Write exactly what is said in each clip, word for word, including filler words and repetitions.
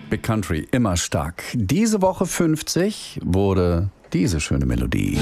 Big Country, immer stark. Diese Woche fünfzig wurde diese schöne Melodie.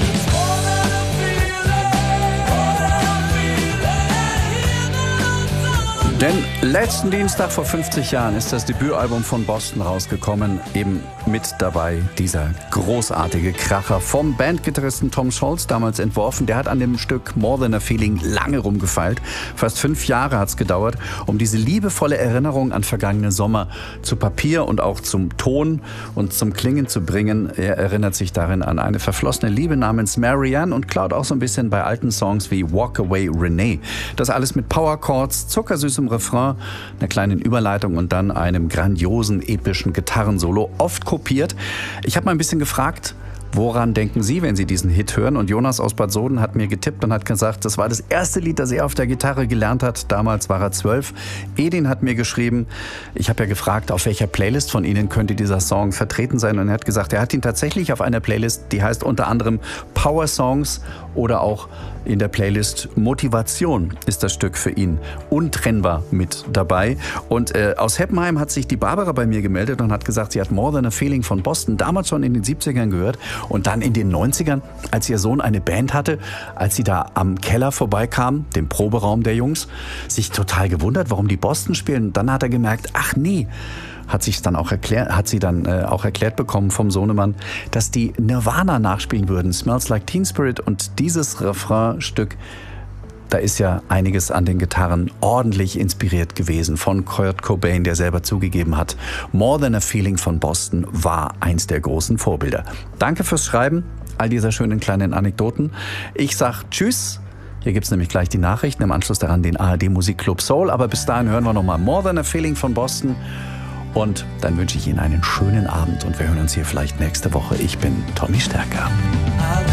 Denn letzten Dienstag vor fünfzig Jahren ist das Debütalbum von Boston rausgekommen. Eben mit dabei dieser großartige Kracher vom Bandgitarristen Tom Scholz, damals entworfen. Der hat an dem Stück More Than a Feeling lange rumgefeilt. Fast fünf Jahre hat es gedauert, um diese liebevolle Erinnerung an vergangene Sommer zu Papier und auch zum Ton und zum Klingen zu bringen. Er erinnert sich darin an eine verflossene Liebe namens Marianne und klaut auch so ein bisschen bei alten Songs wie Walk Away Renee. Das alles mit Powerchords, zuckersüßem Refrain, einer kleinen Überleitung und dann einem grandiosen, epischen Gitarrensolo, oft kopiert. Ich habe mal ein bisschen gefragt, woran denken Sie, wenn Sie diesen Hit hören? Und Jonas aus Bad Soden hat mir getippt und hat gesagt, das war das erste Lied, das er auf der Gitarre gelernt hat. Damals war er zwölf. Edin hat mir geschrieben, ich habe ja gefragt, auf welcher Playlist von Ihnen könnte dieser Song vertreten sein. Und er hat gesagt, er hat ihn tatsächlich auf einer Playlist, die heißt unter anderem Power Songs oder auch in der Playlist Motivation ist das Stück für ihn untrennbar mit dabei. Und äh, aus Heppenheim hat sich die Barbara bei mir gemeldet und hat gesagt, sie hat More Than a Feeling von Boston damals schon in den siebzigern gehört und dann in den neunzigern, als ihr Sohn eine Band hatte, als sie da am Keller vorbeikam, dem Proberaum der Jungs, sich total gewundert, warum die Boston spielen. Und dann hat er gemerkt, ach nee, hat sich dann auch erklärt, hat sie dann äh, auch erklärt bekommen vom Sohnemann, dass die Nirvana nachspielen würden, Smells Like Teen Spirit, und dieses Refrainstück, da ist ja einiges an den Gitarren ordentlich inspiriert gewesen von Kurt Cobain, der selber zugegeben hat, More Than a Feeling von Boston war eins der großen Vorbilder. Danke fürs Schreiben all dieser schönen kleinen Anekdoten. Ich sag Tschüss. Hier gibt's nämlich gleich die Nachrichten, im Anschluss daran den A R D Musikclub Soul, aber bis dahin hören wir nochmal More Than a Feeling von Boston. Und dann wünsche ich Ihnen einen schönen Abend und wir hören uns hier vielleicht nächste Woche. Ich bin Tommy Stärker.